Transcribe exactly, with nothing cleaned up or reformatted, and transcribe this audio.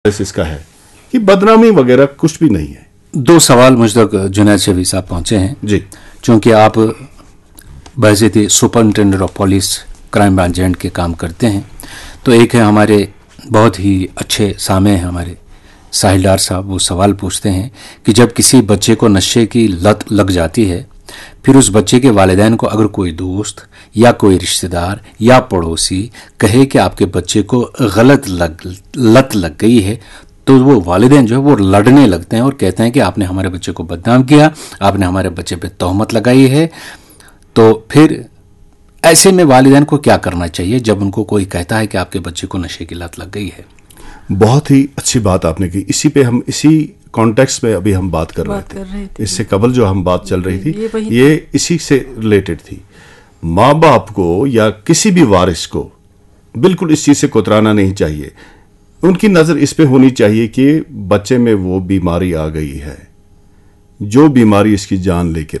इसका है कि बदनामी वगैरह कुछ भी नहीं है। दो सवाल मुझ तक जुनैद शफी साहब पहुंचे हैं जी, क्योंकि आप बहसीती superintendent of police crime branch agent के काम करते हैं। तो एक है हमारे बहुत ही अच्छे सामे हैं हमारे साहिल डार साहब, वो सवाल पूछते हैं कि जब किसी बच्चे को नशे की लत लग जाती है, फिर उस बच्चे के वालिदैन को अगर कोई दोस्त या कोई रिश्तेदार या पड़ोसी कहे कि आपके बच्चे को गलत लग लत लग गई है, तो वो वालिदैन जो है वो लड़ने लगते हैं और कहते हैं कि आपने हमारे बच्चे को बदनाम किया, आपने हमारे बच्चे पे तोहमत लगाई है। तो फिर ऐसे में वालिदैन को क्या करना चाहिए जब उनको कोई कहता है कि आपके बच्चे को नशे की लत लग गई है? बहुत ही अच्छी बात आपने की। इसी पे हम इसी कॉन्टेक्स्ट में अभी हम बात कर बात रहे कर थे, रहे थे। इससे कबल जो हम बात चल रही थी ये वही ये इसी से रिलेटेड थी। माँ बाप को या किसी भी वारिस को बिल्कुल इस चीज से कोतराना नहीं चाहिए। उनकी नजर इस पे होनी चाहिए कि बच्चे में वो बीमारी आ गई है, जो बीमारी इसकी जान लेके